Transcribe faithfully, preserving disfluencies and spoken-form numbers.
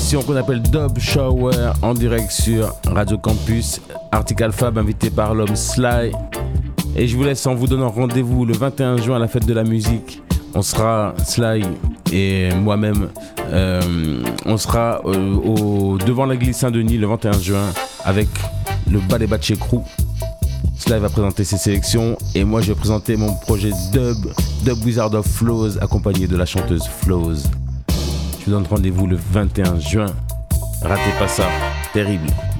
émission qu'on appelle Dub Shower en direct sur Radio Campus. Article Fab invité par l'homme Sly. Et je vous laisse en vous donnant rendez-vous le vingt et un juin à la fête de la musique. On sera, Sly et moi-même, euh, on sera euh, au, devant l'église Saint-Denis le vingt et un juin avec le Ballet Batche Crew. Sly va présenter ses sélections et moi je vais présenter mon projet Dub, Dub Wizard of Flows, accompagné de la chanteuse Flows. Je vous donne rendez-vous le vingt et un juin. Ratez pas ça, terrible.